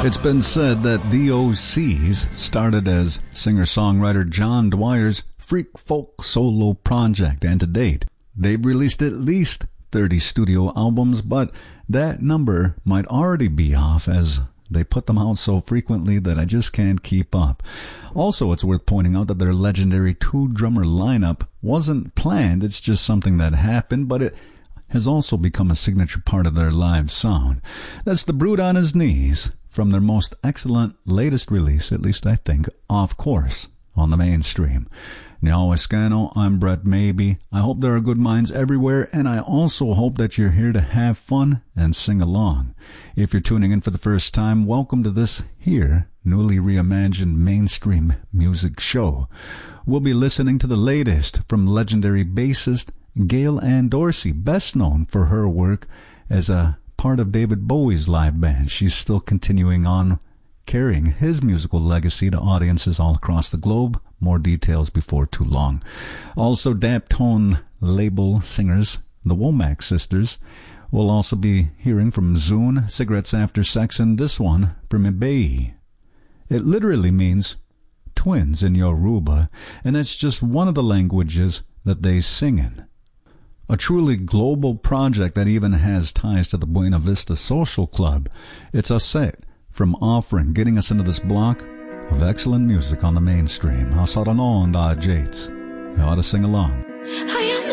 It's been said that the OCs started as singer-songwriter John Dwyer's freak folk solo project, and to date, they've released at least 30 studio albums, but that number might already be off as they put them out so frequently that I just can't keep up. Also, it's worth pointing out that their legendary two-drummer lineup wasn't planned. It's just something that happened, but it has also become a signature part of their live sound. That's The Brute on His Knees, from their most excellent latest release, at least I think, Off Course, on the Mainstream. Now, Escano, I'm Brett Maybe. I hope there are good minds everywhere, and I also hope that you're here to have fun and sing along. If you're tuning in for the first time, welcome to this here, newly reimagined mainstream music show. We'll be listening to the latest from legendary bassist Gail Ann Dorsey, best known for her work as a part of David Bowie's live band. She's still continuing on, carrying his musical legacy to audiences all across the globe. More details before too long. Also, Daptone label singers, the Womack sisters. We'll also be hearing from Zune, Cigarettes After Sex, and this one from Ibai. It literally means twins in Yoruba, and that's just one of the languages that they sing in. A truly global project that even has ties to the Buena Vista Social Club. It's a set from Offering, getting us into this block of excellent music on the Mainstream. How sara non da Jates. You ought to sing along.